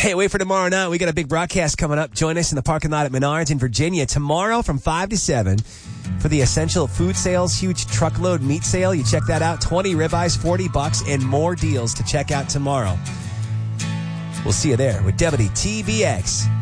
Hey, wait for tomorrow night. We got a big broadcast coming up. Join us in the parking lot at Menards in Virginia tomorrow from 5 to 7 for the Essential Food Sales huge truckload meat sale. You check that out. 20 ribeyes, $40, and more deals to check out tomorrow. We'll see you there with WTBX.